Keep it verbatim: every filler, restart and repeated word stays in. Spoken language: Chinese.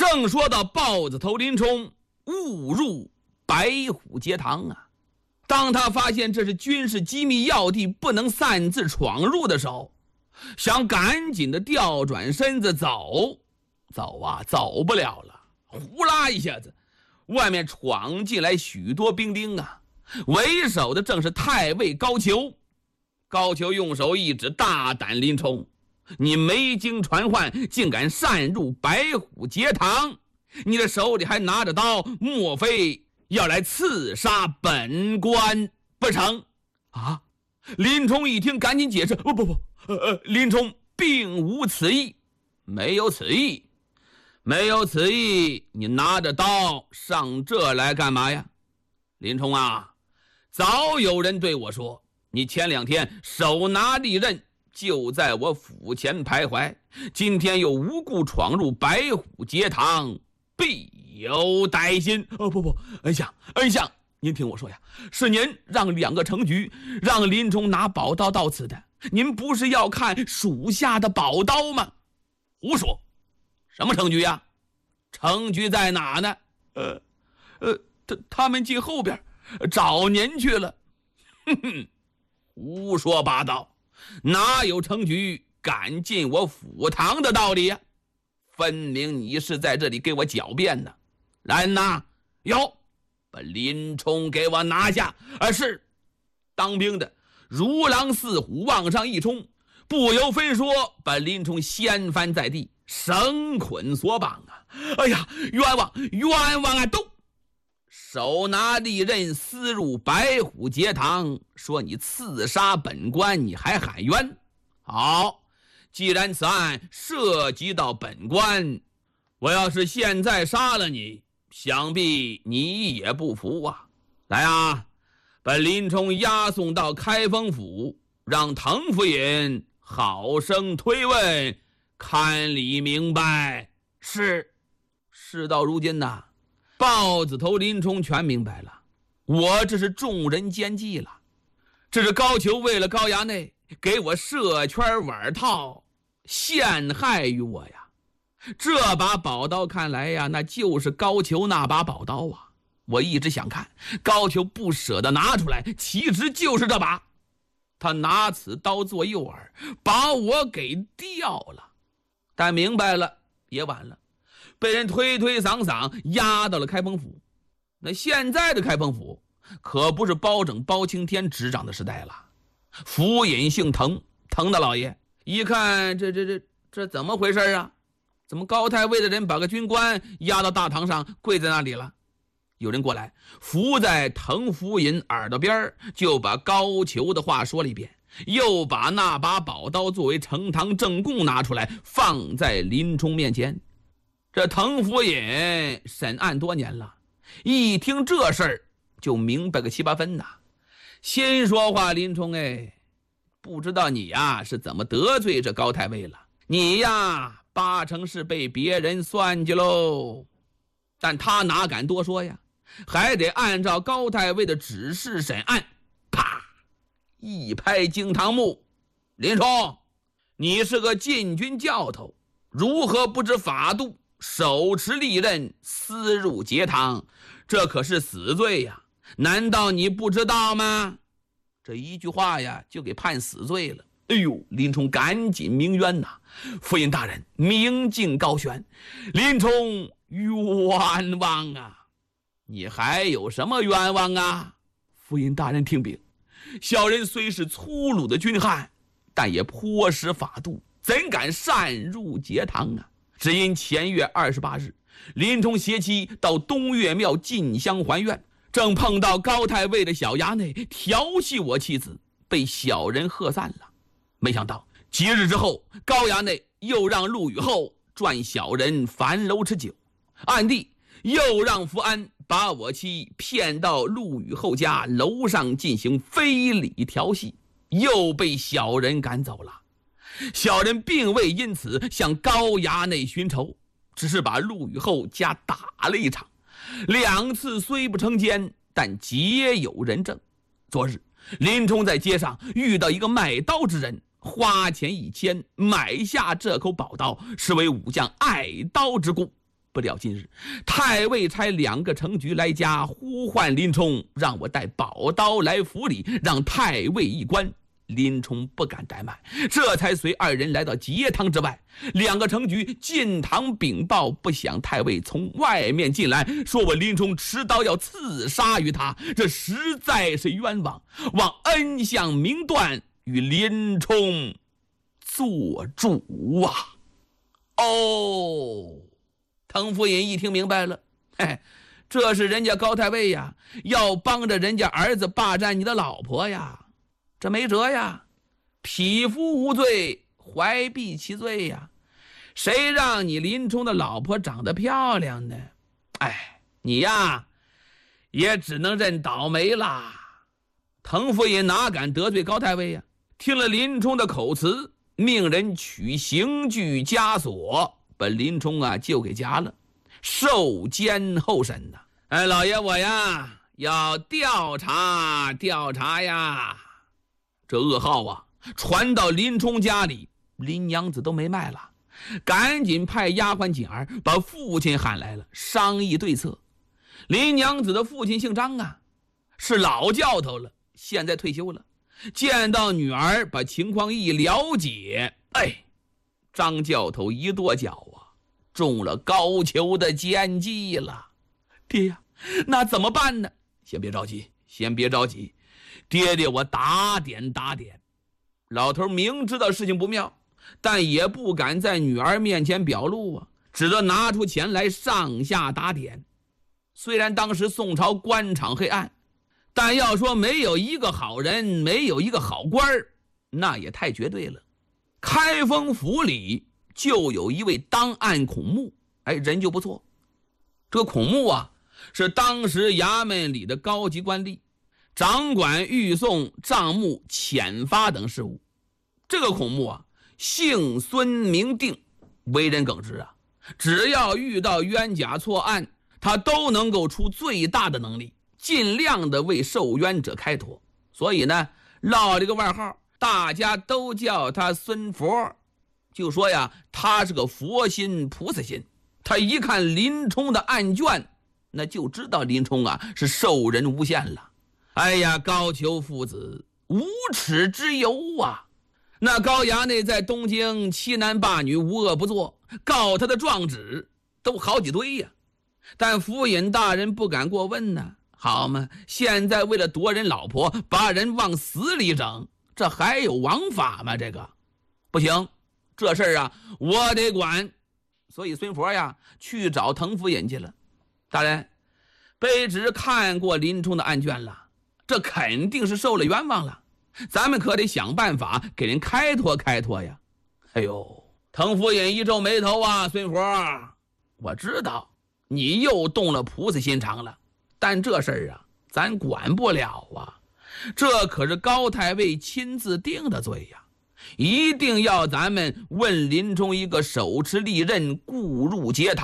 正说到豹子头林冲误入白虎节堂啊，当他发现这是军事机密要地，不能擅自闯入的时候，想赶紧的调转身子走，走啊走不了了，呼啦一下子，外面闯进来许多兵丁啊，为首的正是太尉高俅。高俅用手一指，大胆林冲，你没经传唤，竟敢擅入白虎节堂，你的手里还拿着刀，莫非要来刺杀本官不成？啊！林冲一听，赶紧解释：不不不，呃，林冲并无此意，没有此意，没有此意，你拿着刀上这来干嘛呀？林冲啊，早有人对我说，你前两天手拿利刃就在我府前徘徊，今天又无故闯入白虎节堂，必有歹心。哦不不，恩相恩相，您听我说呀，是您让两个程局让林冲拿宝刀到此的，您不是要看属下的宝刀吗？胡说，什么程局呀？程局在哪呢？呃呃，他他们进后边找您去了。哼哼，胡说八道，哪有程局敢进我府堂的道理呀？分明你是在这里给我狡辩呢。然呐，有，把林冲给我拿下。而是当兵的如狼似虎往上一冲，不由分说把林冲掀翻在地，绳捆索绑啊！哎呀，冤枉冤枉啊！都手拿利刃私入白虎节堂，说你刺杀本官，你还喊冤？好，既然此案涉及到本官，我要是现在杀了你，想必你也不服啊！来啊，把林冲押送到开封府，让滕夫人好生推问，看理明白。是。事到如今呐，豹子头林冲全明白了，我这是众人奸计了。这是高俅为了高衙内给我设圈碗套，陷害于我呀。这把宝刀看来呀，那就是高俅那把宝刀啊。我一直想看，高俅不舍得拿出来，岂止就是这把。他拿此刀做诱饵，把我给掉了。但明白了也晚了，被人推推搡搡押到了开封府。那现在的开封府可不是包拯包青天执掌的时代了。府尹姓滕，滕大老爷一看，这这这这怎么回事啊？怎么高太尉的人把个军官押到大堂上跪在那里了？有人过来伏在滕府尹耳朵边，就把高俅的话说了一遍，又把那把宝刀作为呈堂证供拿出来放在林冲面前。这滕府尹审案多年了，一听这事儿就明白个七八分呐。先说话，林冲哎，不知道你呀是怎么得罪这高太尉了，你呀八成是被别人算计喽。但他哪敢多说呀，还得按照高太尉的指示审案。啪一拍惊堂木，林冲，你是个禁军教头，如何不知法度，手持利刃私入节堂，这可是死罪呀，难道你不知道吗？这一句话呀就给判死罪了。哎呦，林冲赶紧鸣冤呐，夫人大人明镜高悬，林冲冤枉啊！你还有什么冤枉啊？夫人大人听禀，小人虽是粗鲁的军汉，但也颇识法度，怎敢擅入节堂啊？只因前月二十八日，林冲携妻到东岳庙进香还愿，正碰到高太尉的小衙内调戏我妻子，被小人喝散了。没想到几日之后，高衙内又让陆羽厚赚小人樊楼吃酒，暗地又让福安把我妻骗到陆羽厚家楼上进行非礼调戏，又被小人赶走了。小人并未因此向高衙内寻仇，只是把陆羽厚家打了一场。两次虽不成奸，但皆有人证。昨日林冲在街上遇到一个卖刀之人，花钱一千买下这口宝刀，是为武将爱刀之故。 不料今日太尉差两个程局来家，呼唤林冲，让我带宝刀来府里，让太尉一关。林冲不敢怠慢，这才随二人来到节堂之外。两个程局进堂禀报，不想太尉从外面进来，说我林冲持刀要刺杀于他，这实在是冤枉，望恩相明断，与林冲做主啊！哦，滕夫人一听明白了，嘿，这是人家高太尉呀，要帮着人家儿子霸占你的老婆呀。这没辙呀，匹夫无罪，怀璧其罪呀。谁让你林冲的老婆长得漂亮呢？哎，你呀，也只能认倒霉啦。滕夫人哪敢得罪高太尉呀？听了林冲的口词，命人取刑具枷锁，把林冲啊就给夹了，受监候审呐。哎，老爷我呀，要调查调查呀。这噩耗啊传到林冲家里，林娘子都没脉了，赶紧派丫鬟锦儿把父亲喊来了，商议对策。林娘子的父亲姓张啊，是老教头了，现在退休了。见到女儿，把情况一了解，哎，张教头一跺脚啊，中了高俅的奸计了。爹呀，那怎么办呢？先别着急，先别着急。爹爹我打点打点。老头明知道事情不妙，但也不敢在女儿面前表露啊，只得拿出钱来上下打点。虽然当时宋朝官场黑暗，但要说没有一个好人，没有一个好官儿，那也太绝对了。开封府里就有一位当案孔目，哎，人就不错。这个孔目啊，是当时衙门里的高级官吏，掌管预送、账目、遣发等事务。这个孔目啊，姓孙名定，为人耿直啊，只要遇到冤假错案，他都能够出最大的能力，尽量的为受冤者开脱。所以呢，落了个外号，大家都叫他孙佛，就说呀，他是个佛心菩萨心。他一看林冲的案卷，那就知道林冲啊是受人诬陷了。哎呀，高俅父子无耻之尤啊！那高衙内在东京欺男霸女，无恶不作，告他的状纸都好几堆呀。但府尹大人不敢过问呢。好嘛，现在为了夺人老婆，把人往死里整，这还有王法吗？这个不行，这事儿啊我得管。所以孙佛呀去找滕夫人去了。大人，卑职看过林冲的案卷了，这肯定是受了冤枉了，咱们可得想办法给人开脱开脱呀。哎呦，滕夫人一皱眉头啊，孙佛，我知道你又动了菩萨心肠了，但这事儿啊咱管不了啊，这可是高太尉亲自定的罪呀，一定要咱们问林冲一个手持利刃，固入节堂。